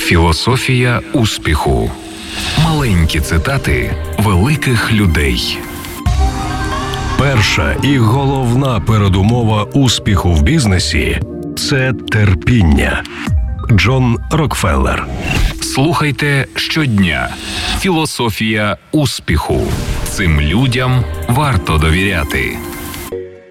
Філософія успіху. Маленькі цитати великих людей. Перша і головна передумова успіху в бізнесі – це терпіння. Джон Рокфеллер. Слухайте щодня. Філософія успіху. Цим людям варто довіряти.